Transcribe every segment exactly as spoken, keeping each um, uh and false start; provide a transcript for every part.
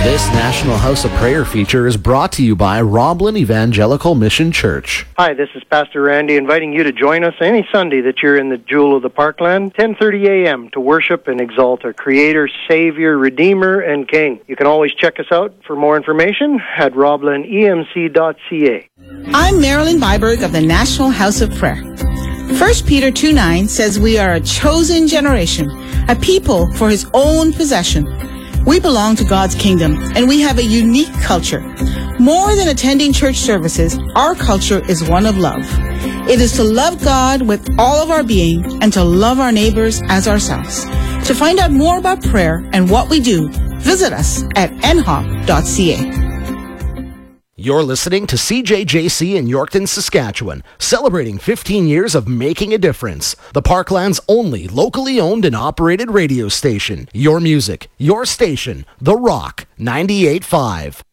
This National House of Prayer feature is brought to you by Roblin Evangelical Mission Church. Hi, this is Pastor Randy inviting you to join us any Sunday that you're in the Jewel of the Parkland, ten thirty a.m. to worship and exalt our Creator, Savior, Redeemer, and King. You can always check us out for more information at roblin e m c dot c a. I'm Marilyn Byberg of the National House of Prayer. First Peter two nine says we are a chosen generation, a people for His own possession. We belong to God's kingdom, and we have a unique culture. More than attending church services, our culture is one of love. It is to love God with all of our being and to love our neighbors as ourselves. To find out more about prayer and what we do, visit us at n h o p dot c a. You're listening to C J J C in Yorkton, Saskatchewan, celebrating fifteen years of making a difference. The Parkland's only locally owned and operated radio station. Your music, your station, The Rock, ninety-eight point five.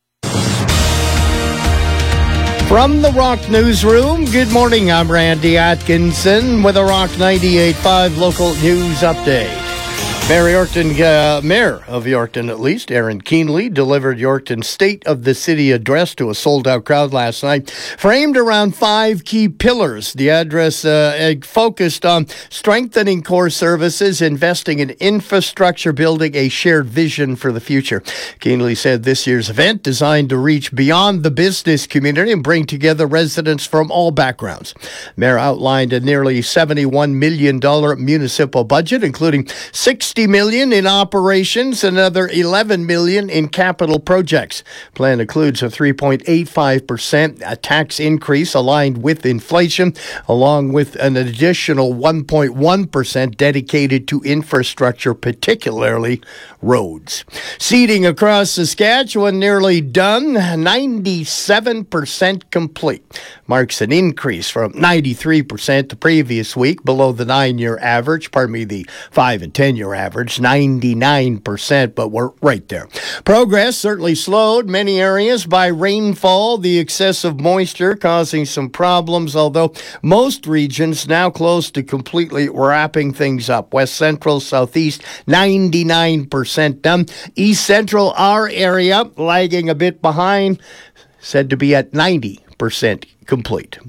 From the Rock Newsroom, good morning. I'm Randy Atkinson with a Rock ninety-eight point five local news update. Mayor Yorkton, uh, Mayor of Yorkton, at least, Aaron Keenley, delivered Yorkton's State of the City address to a sold-out crowd last night, framed around five key pillars. The address uh, focused on strengthening core services, investing in infrastructure, building a shared vision for the future. Keenley said this year's event, designed to reach beyond the business community and bring together residents from all backgrounds. Mayor outlined a nearly seventy-one million dollars municipal budget, including sixty million dollars in operations, another eleven million dollars in capital projects. Plan includes a three point eight five percent tax increase aligned with inflation, along with an additional one point one percent dedicated to infrastructure, particularly roads. Seating across Saskatchewan nearly done, ninety-seven percent complete. Marks an increase from ninety-three percent the previous week, below the nine-year average, pardon me, the five and ten-year average, ninety-nine percent, but we're right there. Progress certainly slowed many areas by rainfall, the excessive moisture causing some problems, although most regions now close to completely wrapping things up. West Central, Southeast, ninety-nine percent done. East Central, our area, lagging a bit behind, said to be at ninety percent complete.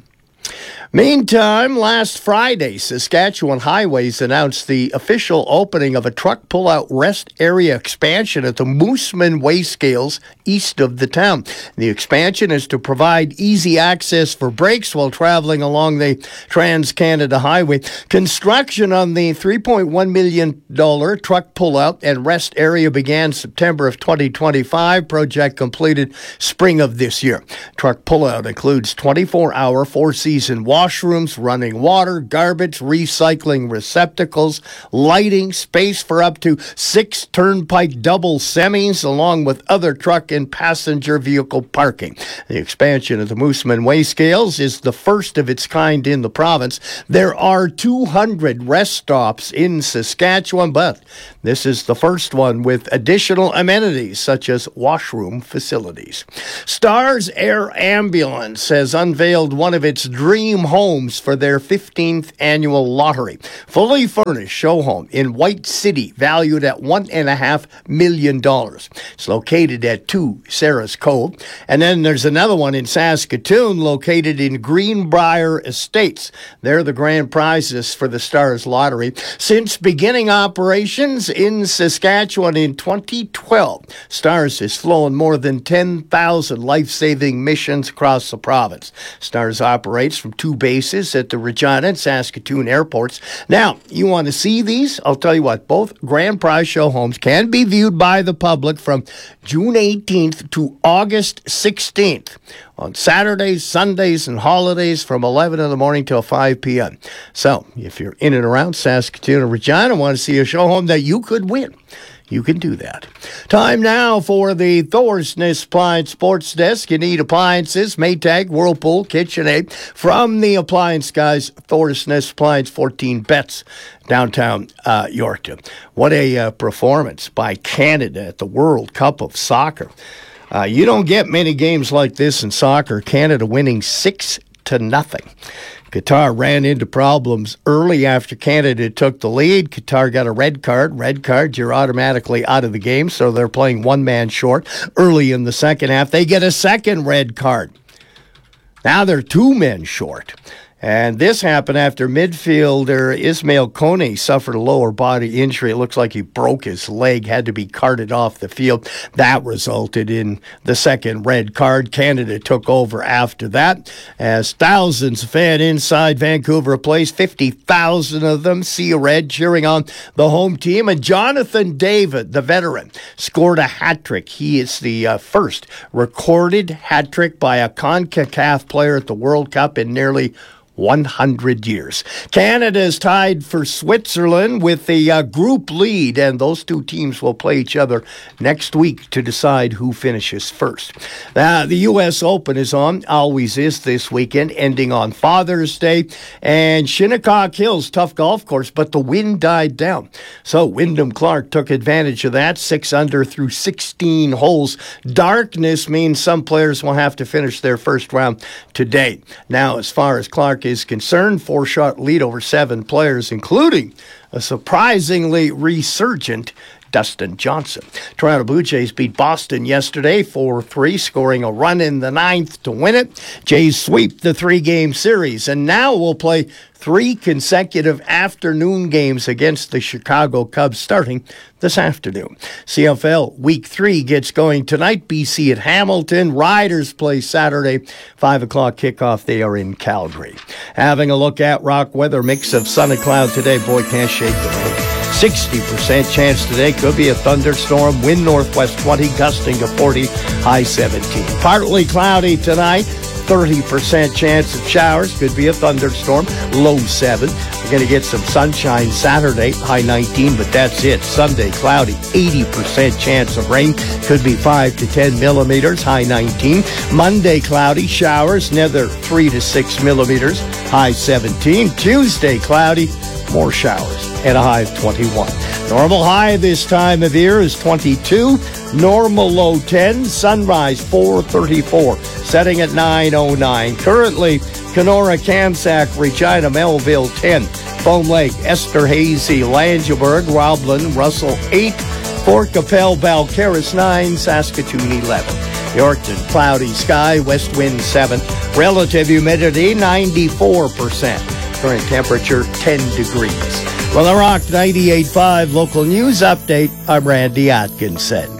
Meantime, last Friday, Saskatchewan Highways announced the official opening of a truck pull-out rest area expansion at the Mooseman Wayscales east of the town. The expansion is to provide easy access for brakes while traveling along the Trans-Canada Highway. Construction on the three point one million dollars truck pull-out and rest area began September of twenty twenty-five. Project completed spring of this year. Truck pull-out includes twenty-four hour, four-season water, washrooms, running water, garbage, recycling receptacles, lighting, space for up to six turnpike double semis, along with other truck and passenger vehicle parking. The expansion of the Mooseman Wayscales is the first of its kind in the province. There are two hundred rest stops in Saskatchewan, but this is the first one with additional amenities such as washroom facilities. Stars Air Ambulance has unveiled one of its dream homes for their fifteenth annual lottery. Fully furnished show home in White City, valued at one point five million dollars. It's located at two Sarah's Cove. And then there's another one in Saskatoon, located in Greenbrier Estates. They're the grand prizes for the Stars Lottery. Since beginning operations in Saskatchewan in twenty twelve, Stars has flown more than ten thousand life-saving missions across the province. Stars operates from two bases at the Regina and Saskatoon airports. Now, you want to see these? I'll tell you what, both grand prize show homes can be viewed by the public from June eighteenth to August sixteenth. On Saturdays, Sundays, and holidays from eleven in the morning till five p.m. So, if you're in and around Saskatoon or Regina and want to see a show home that you could win, you can do that. Time now for the Thorsness Appliance Sports Desk. You need appliances, Maytag, Whirlpool, KitchenAid. From the appliance guys, Thorsness Appliance, fourteen Betts, downtown uh, Yorkton. What a uh, performance by Canada at the World Cup of Soccer. Uh, you don't get many games like this in soccer. Canada winning six to nothing. Qatar ran into problems early after Canada took the lead. Qatar got a red card. Red card, you're automatically out of the game, so they're playing one man short. Early in the second half, they get a second red card. Now they're two men short. And this happened after midfielder Ismail Kone suffered a lower body injury. It looks like he broke his leg, had to be carted off the field. That resulted in the second red card. Canada took over after that as thousands of fans inside Vancouver Place, fifty thousand of them, see red, cheering on the home team. And Jonathan David, the veteran, scored a hat trick. He is the uh, first recorded hat trick by a CONCACAF player at the World Cup in nearly one hundred years. Canada is tied for Switzerland with the uh, group lead, and those two teams will play each other next week to decide who finishes first. Uh, the U S Open is on, always is this weekend, ending on Father's Day, and Shinnecock Hills, tough golf course, but the wind died down. So Wyndham Clark took advantage of that, six under through sixteen holes. Darkness means some players will have to finish their first round today. Now, as far as Clark is concerned, four-shot lead over seven players, including a surprisingly resurgent Dustin Johnson. Toronto Blue Jays beat Boston yesterday four three, scoring a run in the ninth to win it. Jays sweep the three-game series, and now will play three consecutive afternoon games against the Chicago Cubs starting this afternoon. C F L Week three gets going tonight. B C at Hamilton. Riders play Saturday, five o'clock kickoff. They are in Calgary. Having a look at rock weather, mix of sun and cloud today. Boy, can't shake the rain. sixty percent chance today. Could be a thunderstorm. Wind northwest twenty, gusting to forty, high seventeen. Partly cloudy tonight. thirty percent chance of showers. Could be a thunderstorm. Low seven. We're going to get some sunshine Saturday. High nineteen, but that's it. Sunday, cloudy. eighty percent chance of rain. Could be five to ten millimeters. High nineteen. Monday, cloudy. Showers. Another three to six millimeters. High seventeen. Tuesday, cloudy. More showers at a high of twenty-one. Normal high this time of year is twenty-two. Normal low ten. Sunrise four thirty-four. Setting at nine oh nine. Currently, Kenora, Kamsack, Regina, Melville ten. Foam Lake, Esterhazy, Langeberg, Roblin, Russell eight. Fort Capel, Balcarres nine. Saskatoon eleven. Yorkton, cloudy sky, west wind seven. Relative humidity ninety-four percent. Current temperature ten degrees. Well, the Rock ninety-eight point five local news update. I'm Randy Atkinson.